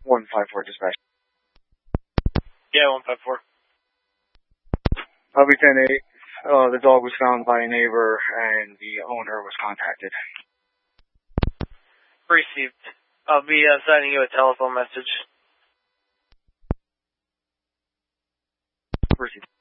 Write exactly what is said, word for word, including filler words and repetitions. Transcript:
one five four dispatch. Yeah, one five four. Copy ten eight. Uh, the dog was found by a neighbor and the owner was contacted. Received. I'll be uh, sending you a telephone message. Received.